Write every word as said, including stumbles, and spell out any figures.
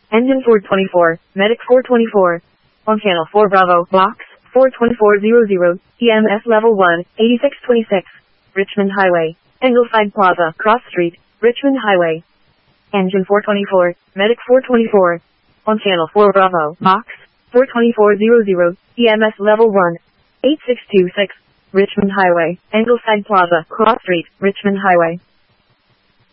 Engine four twenty-four, Medic four twenty-four. On channel four Bravo, box, four twenty-four hundred, E M S level one, eighty-six twenty-six. Richmond Highway. Ingleside Plaza, Cross Street, Richmond Highway. Engine four twenty-four, Medic four twenty-four. On channel four Bravo, box, four twenty-four hundred, E M S level one, eighty-six twenty-six. Richmond Highway. Ingleside Plaza, Cross Street, Richmond Highway.